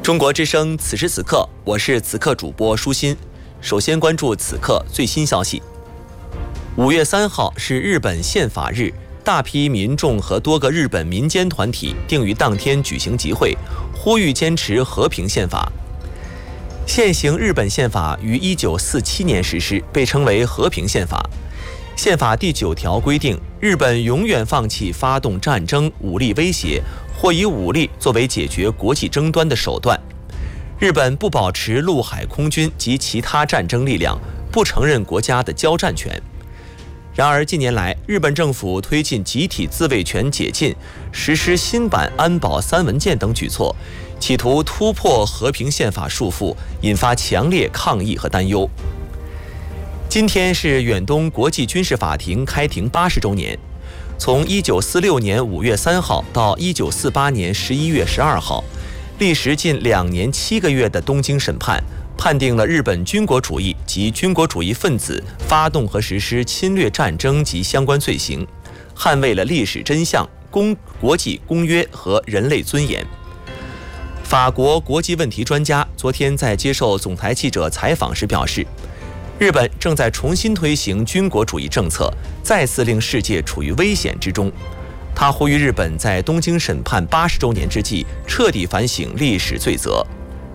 中国之声此时此刻，我是此刻主播舒心。首先关注此刻最新消息。5月3号是日本宪法日，大批民众和多个日本民间团体定于当天举行集会，呼吁坚持和平宪法。现行日本宪法于1947年实施，被称为和平宪法。宪法第9条规定，日本永远放弃发动战争、武力威胁或以武力作为解决国际争端的手段。日本不保持陆海空军及其他战争力量，不承认国家的交战权。然而近年来，日本政府推进集体自卫权解禁，实施新版安保3文件等举措，企图突破和平宪法束缚，引发强烈抗议和担忧。今天是远东国际军事法庭开庭80周年。从1946年5月3号到1948年11月12号，历时近2年7个月的东京审判，判定了日本军国主义及军国主义分子发动和实施侵略战争及相关罪行，捍卫了历史真相、国际公约和人类尊严。法国国际问题专家昨天在接受总台记者采访时表示，日本正在重新推行军国主义政策，再次令世界处于危险之中。他呼吁日本在东京审判80周年之际，彻底反省历史罪责。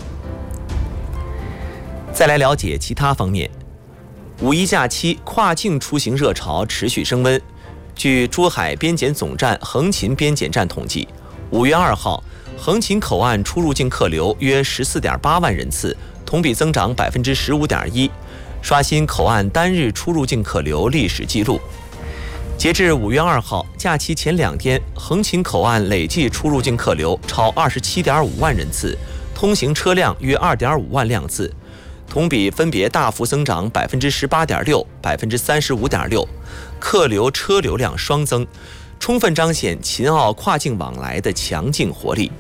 再来了解其他方面。五一假期跨境出行热潮持续升温。据珠海边检总站横琴边检站统计，5月2号，横琴口岸出入境客流约14.8万人次，同比增长15.1%，刷新口岸单日出入境客流历史记录。截至5月2号，假期前2天，横琴口岸累计出入境客流超27.5万人次，通行车辆约2.5万辆次，同比分别大幅增长18.6%、35.6%，客流车流量双增，充分彰显秦澳跨境往来的强劲活力。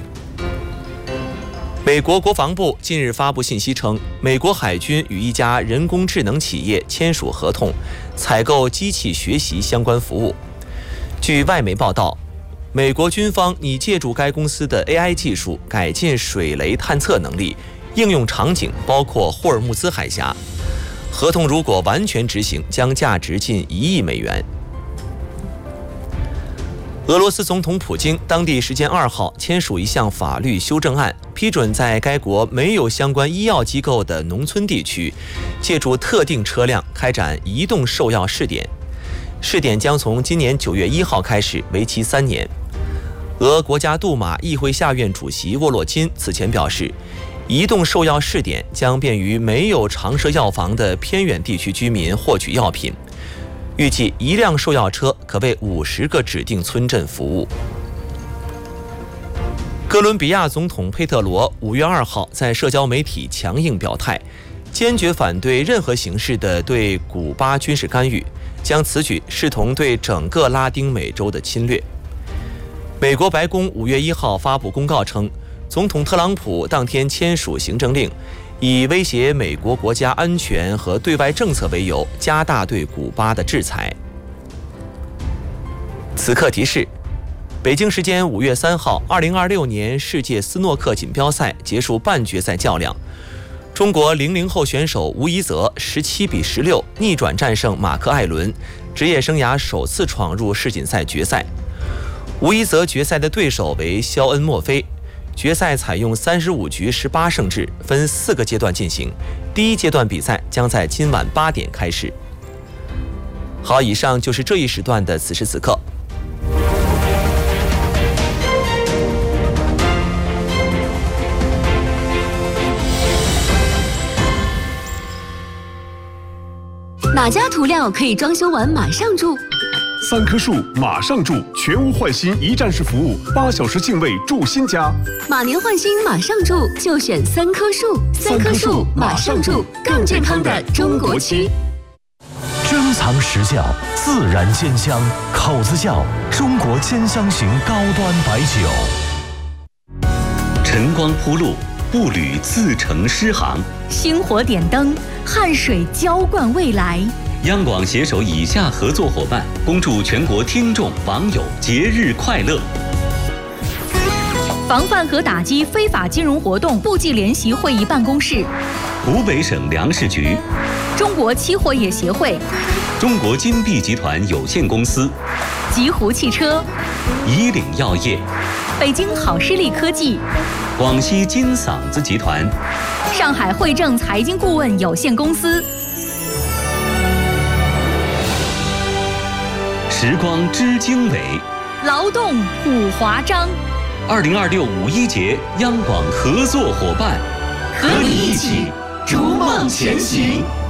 美国国防部近日发布信息称，美国海军与一家人工智能企业签署合同，采购机器学习相关服务。据外媒报道，美国军方拟借助该公司的 AI 技术改进水雷探测能力，应用场景包括霍尔木兹海峡。合同如果完全执行，将价值近1亿美元。俄罗斯总统普京当地时间2号签署一项法律修正案，批准在该国没有相关医药机构的农村地区，借助特定车辆开展移动兽药试点。试点将从今年9月1号开始，为期3年。俄国家杜马议会下院主席沃洛金此前表示，移动兽药试点将便于没有常设药房的偏远地区居民获取药品。预计1辆兽药车可为50个指定村镇服务。哥伦比亚总统佩特罗5月2号在社交媒体强硬表态，坚决反对任何形式的对古巴军事干预，将此举视同对整个拉丁美洲的侵略。美国白宫5月1号发布公告称，总统特朗普当天签署行政令，以威胁美国国家安全和对外政策为由，加大对古巴的制裁。此刻提示：北京时间5月3号，2026年世界斯诺克锦标赛结束半决赛较量，中国00后选手吴怡泽17比16逆转战胜马克·艾伦，职业生涯首次闯入世锦赛决赛。吴怡泽决赛的对手为肖恩·墨菲。决赛采用35局18胜制，分4个阶段进行。第一阶段比赛将在今晚8点开始。好，以上就是这一时段的此时此刻。 哪家涂料可以装修完马上住 ？3棵树马上住，全屋换新一站式服务，8小时净位住新家。 马年换新马上住，就选3棵树。3棵树马上住，更健康的中国区。 珍藏实窖，自然鲜香，口子窖中国兼香型高端白酒。 晨光铺路，步履自成诗行。 星火点灯，汗水浇灌未来。 央广携手以下合作伙伴，恭祝全国听众网友节日快乐。 防范和打击非法金融活动部际联席会议办公室， 湖北省粮食局， 中国期货业协会， 中国金碧集团有限公司， 极狐汽车， 以岭药业， 北京好视力科技， 广西金嗓子集团， 上海汇正财经顾问有限公司。 时光知经纬， 劳动普华章。 2026五一节央广合作伙伴， 和你一起逐梦前行。